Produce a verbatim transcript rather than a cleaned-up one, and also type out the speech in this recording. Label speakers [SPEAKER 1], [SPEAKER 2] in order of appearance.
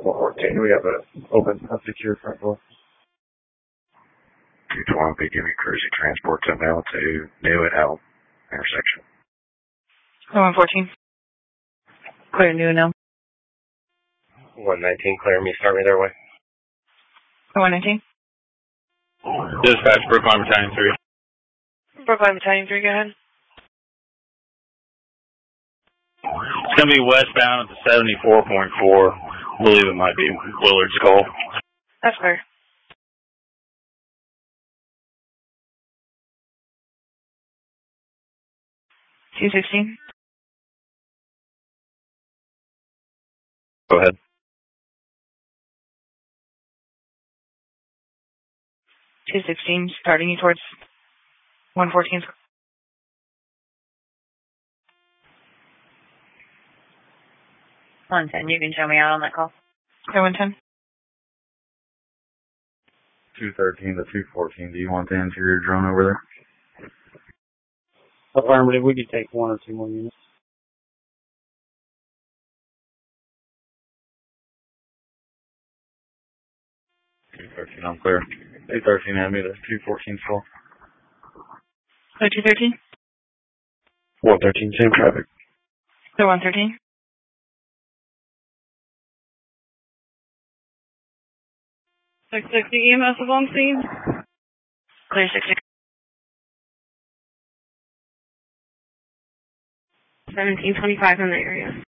[SPEAKER 1] one fourteen, we have an open, unsecured front door.
[SPEAKER 2] two twelve, beginning cruising transport to now to New and L intersection.
[SPEAKER 3] one fourteen. Clear New and L.
[SPEAKER 4] one nineteen, clear me, start me their way.
[SPEAKER 3] one nineteen.
[SPEAKER 5] Dispatch, Brookline Battalion three.
[SPEAKER 3] Brookline Battalion three, go ahead.
[SPEAKER 5] It's going to be westbound at the seventy-four point four. I believe it might be Willard's call.
[SPEAKER 3] That's fair. two sixteen.
[SPEAKER 4] Go ahead.
[SPEAKER 3] two sixteen, starting you towards one fourteen.
[SPEAKER 6] one ten, you can show me out on that call.
[SPEAKER 3] Okay, one ten.
[SPEAKER 1] two thirteen to two fourteen, do you want the interior drone over there?
[SPEAKER 7] Affirmative, we could take one or two more units.
[SPEAKER 1] two thirteen, I'm clear. two thirteen, enemy, that's two fourteen full.
[SPEAKER 3] So two thirteen?
[SPEAKER 4] one thirteen, same traffic.
[SPEAKER 3] So one thirteen?
[SPEAKER 6] six sixty E M S is on scene.
[SPEAKER 3] Clear six sixty.
[SPEAKER 6] seventeen twenty-five in the area.